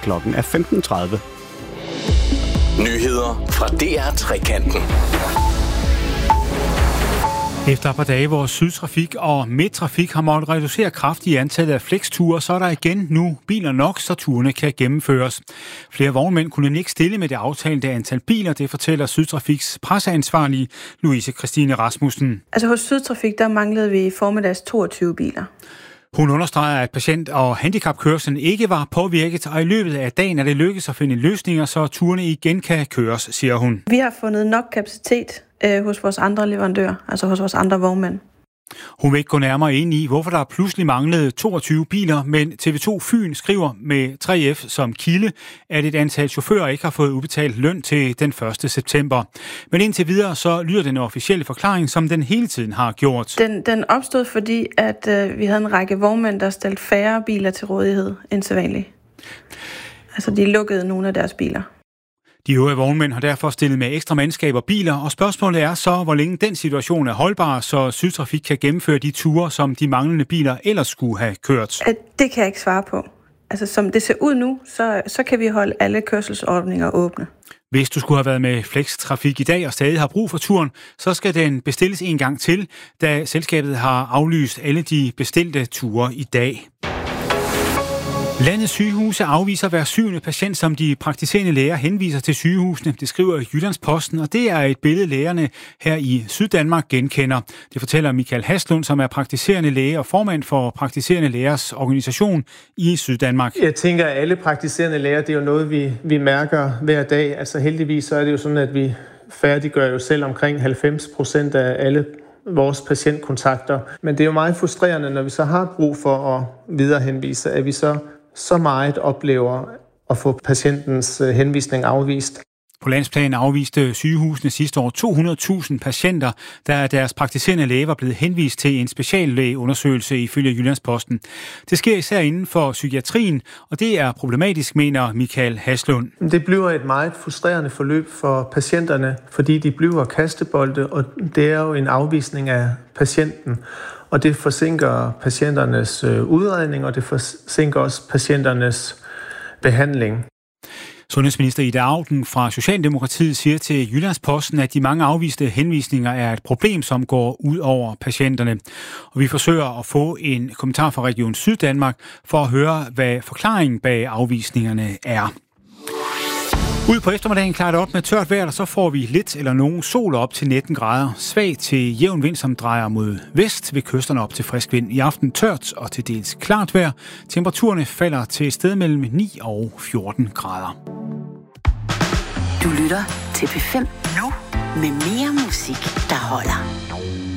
klokken er 15.30. Nyheder fra DR Trekanten. Efter et par dage, hvor Sydtrafik og Midttrafik har måttet reducere kraftigt i antallet af flexture, så er der igen nu biler nok, så turene kan gennemføres. Flere vognmænd kunne ikke stille med det aftalte antal biler, det fortæller Sydtrafiks presseansvarlige Louise Christine Rasmussen. Altså hos Sydtrafik, der manglede vi i formiddags 22 biler. Hun understreger, at patient- og handicapkørslen ikke var påvirket, og i løbet af dagen er det lykkedes at finde løsninger, så turene igen kan køres, siger hun. Vi har fundet nok kapacitet hos vores andre leverandører, altså hos vores andre vognmænd. Hun vil ikke gå nærmere ind i, hvorfor der pludselig manglede 22 biler, men TV2 Fyn skriver med 3F som kilde, at et antal chauffører ikke har fået udbetalt løn til den 1. september. Men indtil videre så lyder den officielle forklaring, som den hele tiden har gjort. Den opstod, fordi at vi havde en række vognmænd, der stillede færre biler til rådighed end sædvanligt. Altså de lukkede nogle af deres biler. De øvrige vognmænd har derfor stillet med ekstra mandskab og biler, og spørgsmålet er så, hvor længe den situation er holdbar, så Sydtrafik kan gennemføre de ture, som de manglende biler ellers skulle have kørt. Det kan jeg ikke svare på. Altså som det ser ud nu, så kan vi holde alle kørselsordninger åbne. Hvis du skulle have været med Flextrafik i dag og stadig har brug for turen, så skal den bestilles en gang til, da selskabet har aflyst alle de bestilte ture i dag. Landets sygehuse afviser hver 7. patient, som de praktiserende læger henviser til sygehusene. Det skriver Jyllandsposten, og det er et billede, lægerne her i Syddanmark genkender. Det fortæller Michael Haslund, som er praktiserende læge og formand for praktiserende lægers organisation i Syddanmark. Jeg tænker, at alle praktiserende læger, det er jo noget, vi mærker hver dag. Altså heldigvis så er det jo sådan, at vi færdiggør jo selv omkring 90% af alle vores patientkontakter. Men det er jo meget frustrerende, når vi så har brug for at viderehenvise, at vi så meget oplever at få patientens henvisning afvist. På landsplan afviste sygehusene sidste år 200.000 patienter, da deres praktiserende læge var blevet henvist til en speciallægeundersøgelse ifølge Jyllandsposten. Det sker især inden for psykiatrien, og det er problematisk, mener Michael Haslund. Det bliver et meget frustrerende forløb for patienterne, fordi de bliver kastebolde, og det er jo en afvisning af patienten. Og det forsinker patienternes udredning, og det forsinker også patienternes behandling. Sundhedsminister Ida Auken fra Socialdemokratiet siger til Jyllandsposten, at de mange afviste henvisninger er et problem, som går ud over patienterne. Og vi forsøger at få en kommentar fra Region Syddanmark for at høre, hvad forklaringen bag afvisningerne er. Ud på eftermiddagen klarer det op med tørt vejr, og så får vi lidt eller nogen sol op til 19 grader. Svag til jævn vind, som drejer mod vest ved kysterne op til frisk vind. I aften tørt og til dels klart vejr. Temperaturerne falder til et sted mellem 9 og 14 grader. Du lytter til P5 nu med mere musik, der holder.